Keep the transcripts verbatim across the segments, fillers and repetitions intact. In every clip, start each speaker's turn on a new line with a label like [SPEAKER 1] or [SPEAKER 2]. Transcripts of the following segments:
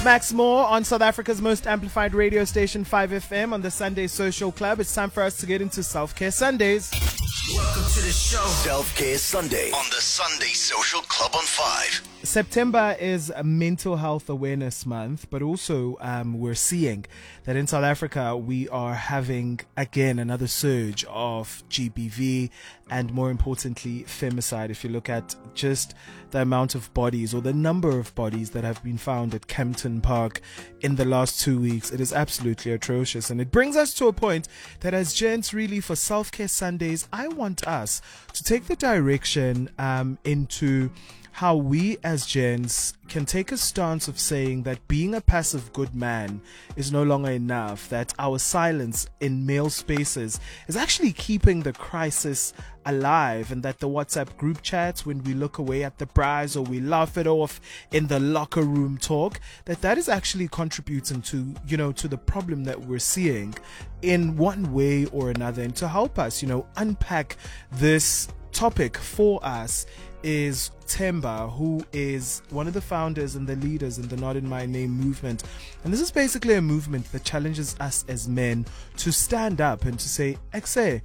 [SPEAKER 1] Max Moore on South Africa's most amplified radio station, five F M, on the Sunday Social Club. It's time for us to get into Self-Care Sundays.
[SPEAKER 2] Welcome to the show. Self-Care Sunday on the Sunday Social Club on five.
[SPEAKER 1] September is a Mental Health Awareness Month, but also um, we're seeing that in South Africa we are having again another surge of G B V and, more importantly, femicide. If you look at just the amount of bodies or the number of bodies that have been found at Kempton Park in the last two weeks, it is absolutely atrocious. And it brings us to a point that, as gents, really for Self-Care Sundays, I want us to take the direction um, into how we as gents can take a stance of saying that being a passive good man is no longer enough, that our silence in male spaces is actually keeping the crisis alive, and that the WhatsApp group chats, when we look away at the prize or we laugh it off in the locker room talk, that that is actually contributing to, you know, to the problem that we're seeing in one way or another. And to help us, you know, unpack this topic for us is Themba, who is one of the founders and the leaders in the Not In My Name movement. And this is basically a movement that challenges us as men to stand up and to say, Exe,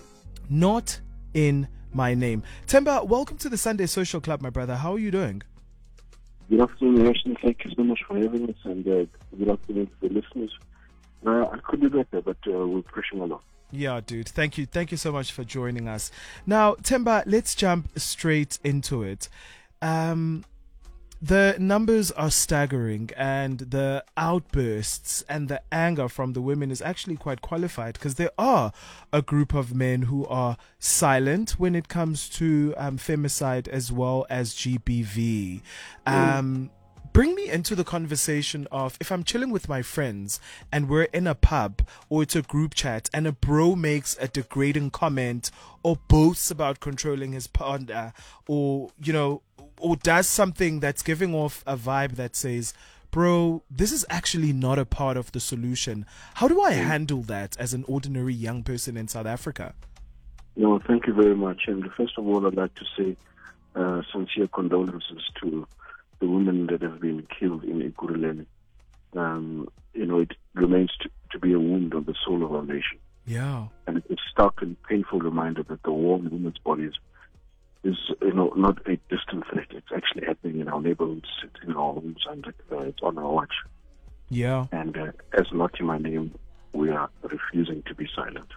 [SPEAKER 1] not in my name. Themba, welcome to the Sunday Social Club, my brother. How are you doing?
[SPEAKER 3] Good afternoon, Harrison. Thank you so much for having us, and uh, good afternoon to the listeners. Uh, I could do better, but uh, we're pushing along.
[SPEAKER 1] Yeah, dude. Thank you. Thank you so much for joining us. Now, Themba, let's jump straight into it. Um, the numbers are staggering, and the outbursts and the anger from the women is actually quite qualified, because there are a group of men who are silent when it comes to um, femicide as well as G B V. Um, Bring me into the conversation of, if I'm chilling with my friends and we're in a pub or it's a group chat and a bro makes a degrading comment or boasts about controlling his partner, or, you know, or does something that's giving off a vibe that says, bro, this is actually not a part of the solution. How do I handle that as an ordinary young person in South Africa?
[SPEAKER 3] No, thank you very much. And first of all, I'd like to say uh, sincere condolences to the women that have been killed in Ekurhuleni. Um, you know, it remains to, to be a wound on the soul of our nation.
[SPEAKER 1] Yeah.
[SPEAKER 3] And it's a stark and painful reminder that the war in women's bodies is, you know, not a distant threat. It's actually happening in our neighborhoods, it's in our homes, and uh, it's on our watch.
[SPEAKER 1] Yeah.
[SPEAKER 3] And uh, as Not In My Name, we are refusing to be silent.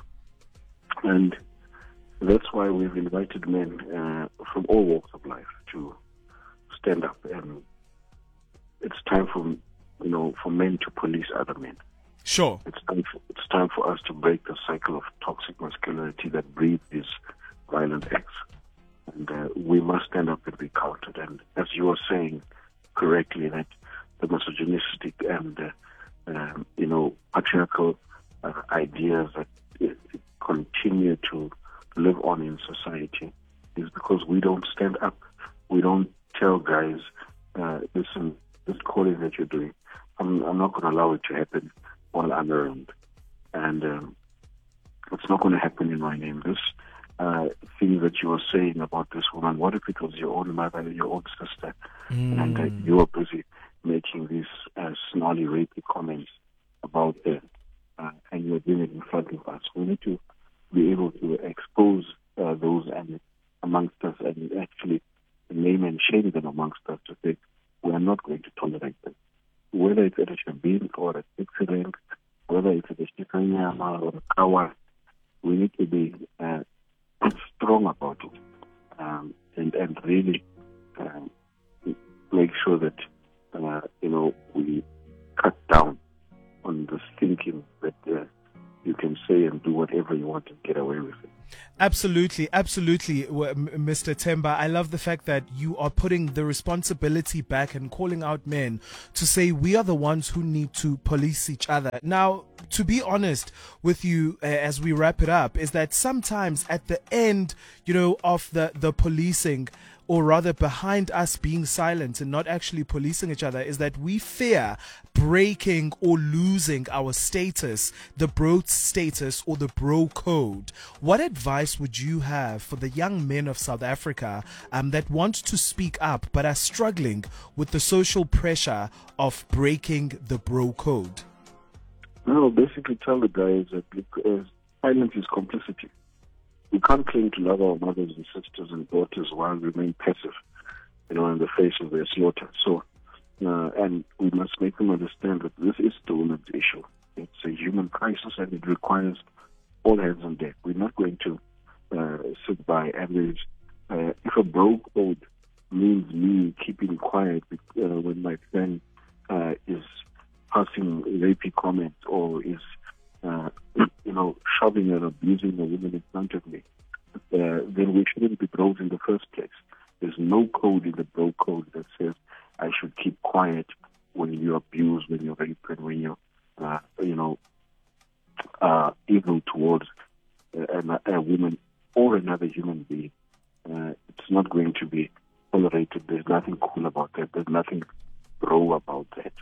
[SPEAKER 3] And that's why we've invited men uh, from all walks of life to stand up. And it's time for, you know, for men to police other men.
[SPEAKER 1] Sure.
[SPEAKER 3] It's time for, it's time for us to break the cycle of toxic masculinity that breeds these violent acts. And uh, we must stand up and be counted. And as you were saying correctly, that the misogynistic and uh, um, you know, patriarchal uh, ideas that uh, continue to live on in society is because we don't stand up. We don't tell guys, uh, listen, this calling that you're doing, I'm, I'm not going to allow it to happen while I'm around. And um, it's not going to happen in my name. This uh, thing that you were saying about this woman, what if it was your own mother, your own sister, mm. and uh, you were busy making these uh, snarly, rapey comments about her, uh, and you're doing it in front of us? We need to be able to expose uh, those and amongst us, and actually name and shame them amongst us, to say we are not going to tolerate them. Whether it's at a shabin or a accident, whether it's at a shikanyama or a kawa, we need to be uh, strong about it, um, and, and really um, make sure that uh, you know, we cut down on this thinking that uh, you can say and do whatever you want to get away with it.
[SPEAKER 1] Absolutely, absolutely, Mister Themba. I love the fact that you are putting the responsibility back and calling out men to say we are the ones who need to police each other. Now, to be honest with you, uh, as we wrap it up, is that sometimes at the end, you know, of the, the policing, or rather behind us being silent and not actually policing each other, is that we fear breaking or losing our status, the bro status or the bro code. What advice would you have for the young men of South Africa um, that want to speak up but are struggling with the social pressure of breaking the bro code?
[SPEAKER 3] Well, basically tell the guys that uh, silence is complicity. We can't claim to love our mothers and sisters and daughters while remain passive, you know, in the face of their slaughter. So, uh, and we must make them understand that this is the women's issue. It's a human crisis and it requires all hands on deck. We're not going to uh, sit by and uh, if a bro code means me keeping quiet uh, when my friend uh, is passing rapey comments or is Uh, you know, shoving and abusing a woman in front of me, uh, then we shouldn't be bros in the first place. There's no code in the bro code that says I should keep quiet when you abuse, when you're rape, and when you're, uh, you know, uh, evil towards a, a woman or another human being. Uh, it's not going to be tolerated. There's nothing cool about that. There's nothing bro about that.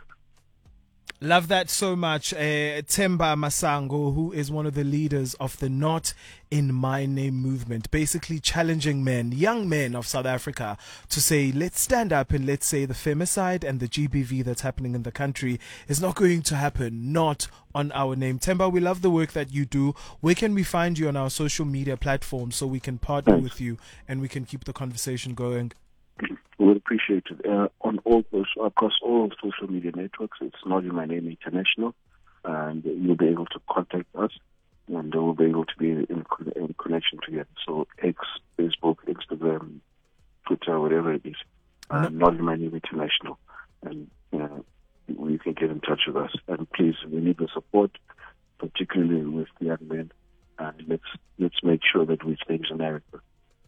[SPEAKER 1] Love that so much. Uh, Themba Masango, who is one of the leaders of the Not in My Name movement, basically challenging men, young men of South Africa, to say, let's stand up and let's say the femicide and the G B V that's happening in the country is not going to happen, not on our name. Themba, we love the work that you do. Where can we find you on our social media platforms so we can partner
[SPEAKER 3] Thanks.
[SPEAKER 1] with you and we can keep the conversation going?
[SPEAKER 3] We'll appreciate it. Uh, on all across all social media networks, it's Not in My Name International, and you'll be able to contact us, and we'll be able to be in, in connection together. So X, Facebook, Instagram, Twitter, whatever it is, uh, no. Not in My Name International, and uh, you can get in touch with us. And please, we need the support, particularly with the young men, and let's let's make sure that we change America.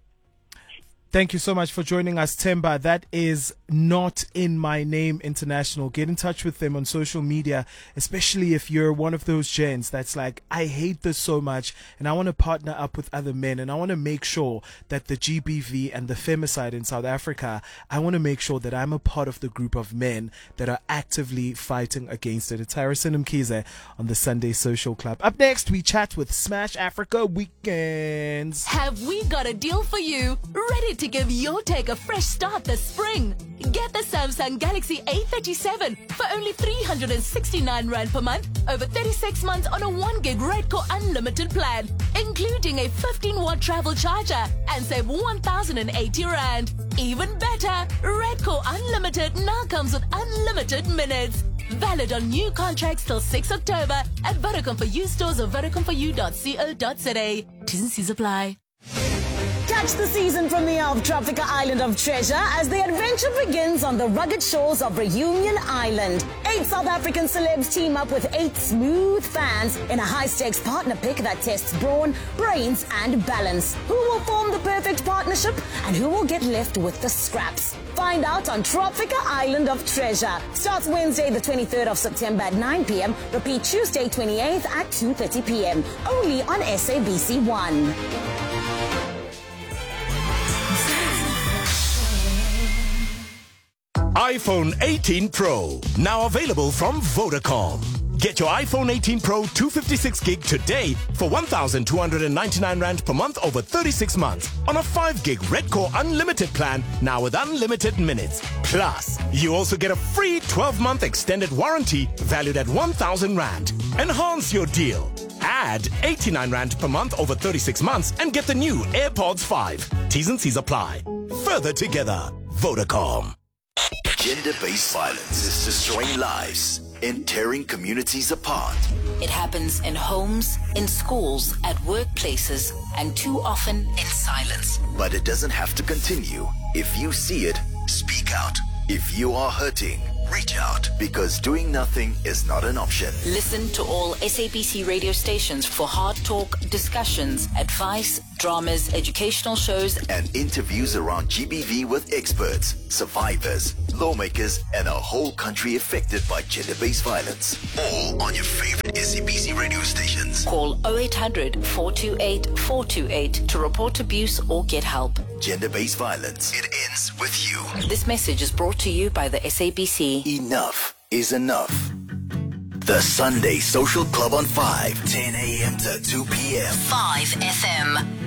[SPEAKER 1] Thank you so much for joining us, Themba. That is Not in My Name International. Get in touch with them on social media, especially if you're one of those gents that's like, I hate this so much and I want to partner up with other men and I want to make sure that the G B V and the femicide in South Africa, I want to make sure that I'm a part of the group of men that are actively fighting against it. It's Harrison Mkhize on the Sunday Social Club. Up next, we chat with Smash Africa Weekends.
[SPEAKER 4] Have we got a deal for you? Ready to give your tech a fresh start this spring? Get the Samsung Galaxy A thirty-seven for only three hundred sixty-nine rand per month over thirty-six months on a one gig Redcore Unlimited plan, including a fifteen watt travel charger, and save one thousand eighty rand. Even better, Redcore Unlimited now comes with unlimited minutes. Valid on new contracts till sixth October at Vodacom for You stores or vodacom for you dot co dot za. T's and C's apply.
[SPEAKER 5] Catch the season premiere of Tropica Island of Treasure as the adventure begins on the rugged shores of Reunion Island. Eight South African celebs team up with eight smooth fans in a high-stakes partner pick that tests brawn, brains, and balance. Who will form the perfect partnership and who will get left with the scraps? Find out on Tropica Island of Treasure. Starts Wednesday the twenty-third of September at nine p m. Repeat Tuesday twenty-eighth at two thirty p m. Only on S A B C one.
[SPEAKER 6] iPhone eighteen Pro, now available from Vodacom. Get your iPhone eighteen Pro two fifty-six gig today for one thousand two hundred ninety-nine rand per month over thirty-six months on a five gig Redcore Unlimited plan, now with unlimited minutes. Plus, you also get a free twelve month extended warranty valued at one thousand rand. Enhance your deal. Add eighty-nine rand per month over thirty-six months and get the new AirPods five. T's and C's apply. Further together, Vodacom.
[SPEAKER 2] Gender-based violence is destroying lives and tearing communities apart.
[SPEAKER 4] It happens in homes, in schools, at workplaces, and too often in silence.
[SPEAKER 2] But it doesn't have to continue. If you see it, speak out. If you are hurting, reach out, because doing nothing is not an option.
[SPEAKER 4] Listen to all S A B C radio stations for hard talk, discussions, advice, dramas, educational shows,
[SPEAKER 2] and interviews around G B V with experts, survivors, lawmakers, and a whole country affected by gender-based violence. All on your favorite S A B C radio stations.
[SPEAKER 4] Call oh eight hundred, four two eight, four two eight to report abuse or get help.
[SPEAKER 2] Gender-based violence. It ends with you.
[SPEAKER 4] This message is brought to you by the S A B C.
[SPEAKER 2] Enough is enough. The Sunday Social Club on five, ten a.m. to two p.m.
[SPEAKER 4] five F M.